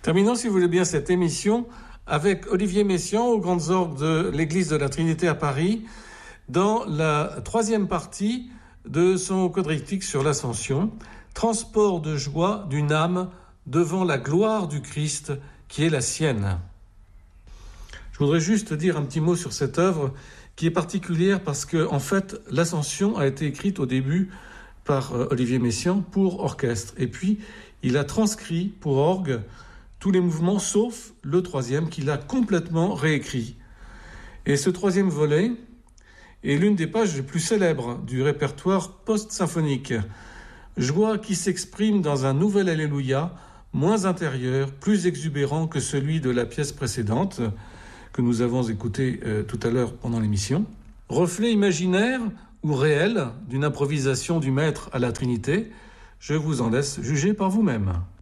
Terminons, si vous voulez bien, cette émission avec Olivier Messiaen aux Grandes Orgues de l'Église de la Trinité à Paris, dans la troisième partie de son quadriptyque sur l'Ascension, transport de joie d'une âme devant la gloire du Christ qui est la sienne. Je voudrais juste dire un petit mot sur cette œuvre qui est particulière parce que, en fait, l'Ascension a été écrite au début par Olivier Messiaen pour orchestre. Et puis, il a transcrit pour orgue tous les mouvements, sauf le troisième qu'il a complètement réécrit. Et ce troisième volet est l'une des pages les plus célèbres du répertoire post-symphonique. Joie qui s'exprime dans un nouvel Alléluia, moins intérieur, plus exubérant que celui de la pièce précédente, que nous avons écouté tout à l'heure pendant l'émission. Reflet imaginaire ou réel d'une improvisation du maître à la Trinité, je vous en laisse juger par vous-même.